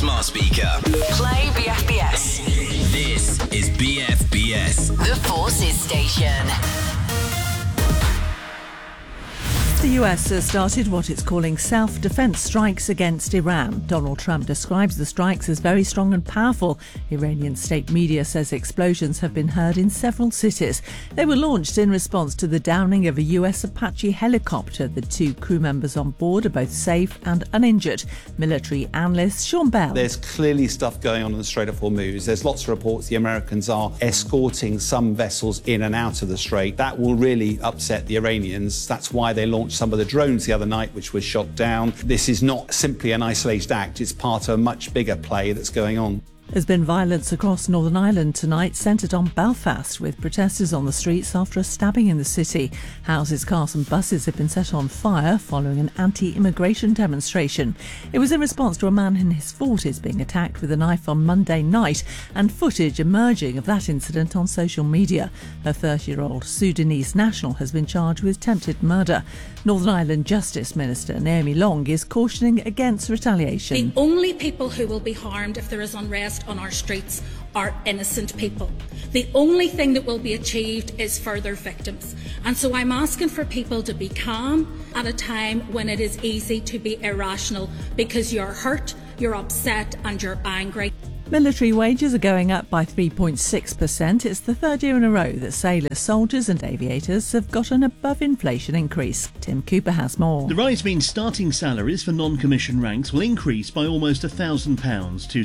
smart speaker. Play BFBS. This is BFBS. The Forces Station. The US has started what it's calling self-defense strikes against Iran. Donald Trump describes the strikes as very strong and powerful. Iranian state media says explosions have been heard in several cities. They were launched in response to the downing of a US Apache helicopter. The two crew members on board are both safe and uninjured. Military analyst Sean Bell. There's clearly stuff going on in the Strait of Hormuz. There's lots of reports the Americans are escorting some vessels in and out of the Strait. That will really upset the Iranians. That's why they launched some of the drones the other night, which were shot down. This is not simply an isolated act. It's part of a much bigger play that's going on. There's been violence across Northern Ireland tonight, centred on Belfast, with protesters on the streets after a stabbing in the city. Houses, cars and buses have been set on fire following an anti-immigration demonstration. It was in response to a man in his 40s being attacked with a knife on Monday night, and footage emerging of that incident on social media. A 30-year-old Sudanese national has been charged with attempted murder. Northern Ireland Justice Minister Naomi Long is cautioning against retaliation. The only people who will be harmed if there is unrest on our streets are innocent people. The only thing that will be achieved is further victims. And so I'm asking for people to be calm at a time when it is easy to be irrational, because you're hurt, you're upset and you're angry. Military wages are going up by 3.6%. It's the third year in a row that sailors, soldiers and aviators have got an above-inflation increase. Tim Cooper has more. The rise means starting salaries for non-commissioned ranks will increase by almost £1,000 to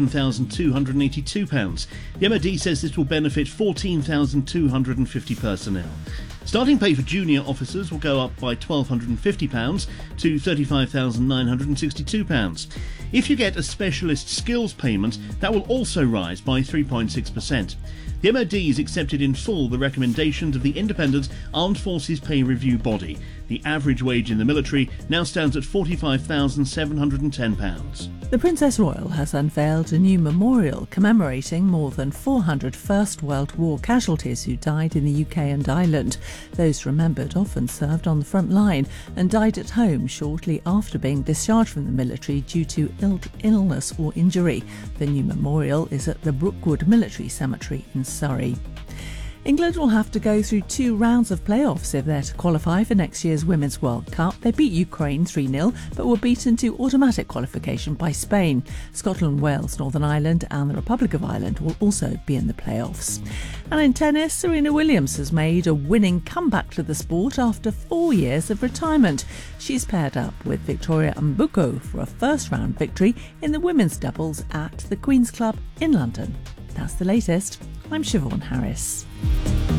£27,282. The MOD says this will benefit 14,250 personnel. Starting pay for junior officers will go up by £1,250 to £35,962. If you get a specialist skills payment, that will also rise by 3.6%. The MOD has accepted in full the recommendations of the Independent Armed Forces Pay Review Body. The average wage in the military now stands at £45,710. The Princess Royal has unveiled a new memorial commemorating more than 400 First World War casualties who died in the UK and Ireland. Those remembered often served on the front line and died at home shortly after being discharged from the military due to illness or injury. The new memorial is at the Brookwood Military Cemetery in Surrey. England will have to go through 2 rounds of playoffs if they're to qualify for next year's Women's World Cup. They beat Ukraine 3-0 but were beaten to automatic qualification by Spain. Scotland, Wales, Northern Ireland and the Republic of Ireland will also be in the playoffs. And in tennis, Serena Williams has made a winning comeback to the sport after 4 years of retirement. She's paired up with Victoria Mbuko for a first-round victory in the women's doubles at the Queen's Club in London. That's the latest. I'm Siobhan Harris.